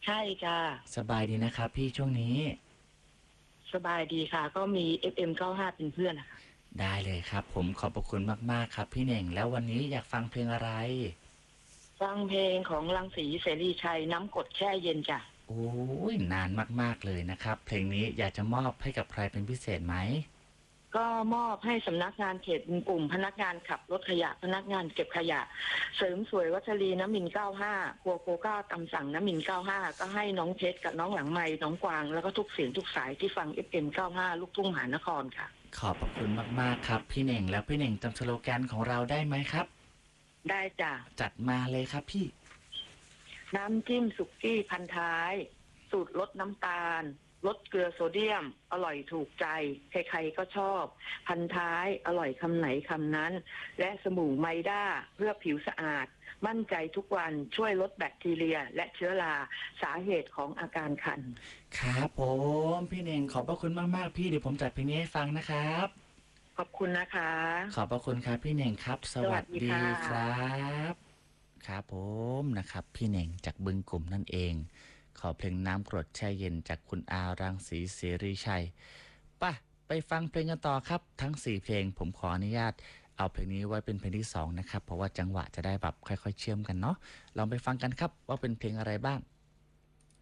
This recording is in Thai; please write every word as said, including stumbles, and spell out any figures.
ใช่ค่ะสบายดีนะครับพี่ช่วงนี้สบายดีค่ะ ก็มี เอฟ เอ็ม เก้าสิบห้าเป็นเพื่อนนะคะได้เลยครับผมขอบพระคุณมากๆครับพี่เน่งแล้ววันนี้อยากฟังเพลงอะไรฟังเพลงของรังสีเสรีชัยน้ำกรดแช่เย็นจ้ะโอ้ยนานมากๆเลยนะครับเพลงนี้อยากจะมอบให้กับใครเป็นพิเศษไหมก็มอบให้สำนักงานเขตบึงกลุ่มพนักงานขับรถขยะพนักงานเก็บขยะเสริมสวยวัชรีน้ำมินเก้าห้าครัวโกก้าตำสั่งน้ำมินเก้าห้าก็ให้น้องเพชรกับน้องหลังไม้น้องกวางแล้วก็ทุกเสียงทุกสายที่ฟัง เอฟ เอ็ม เก้าสิบห้าลูกทุ่งมหานครค่ะขอบพระคุณมากๆครับพี่เน่งแล้วพี่เน่งจำสโลแกนของเราได้ไหมครับได้จ้ะจัดมาเลยครับพี่น้ำจิ้มสุกี้พันท้ายสูตรลดน้ำตาลลดเกลือโซเดียมอร่อยถูกใจใครๆก็ชอบพันท้ายอร่อยคำไหนคำนั้นและสบู่ไมด้าเพื่อผิวสะอาดมั่นใจทุกวันช่วยลดแบคทีเรียและเชื้อราสาเหตุของอาการคันครับผมพี่เน่งขอบพระคุณมากๆพี่เดี๋ยวผมจัดเพลงนี้ให้ฟังนะครับขอบคุณนะคะขอบพระคุณครับพี่เน่งครับสสวัวัสดีสดีค่ะครับครับผมนะครับพี่เน่งจากบึงกลุ่มนั่นเอง ขอเพลงน้ำกรดแช่เย็นจากคุณอารังสีเสรีชัยป่ะไปฟังเพลงกันต่อครับทั้งสี่เพลงผมขออนุญาตเอาเพลงนี้ไว้เป็นเพลงที่สองนะครับเพราะว่าจังหวะจะได้แบบค่อยๆเชื่อมกันเนาะลองไปฟังกันครับว่าเป็นเพลงอะไรบ้าง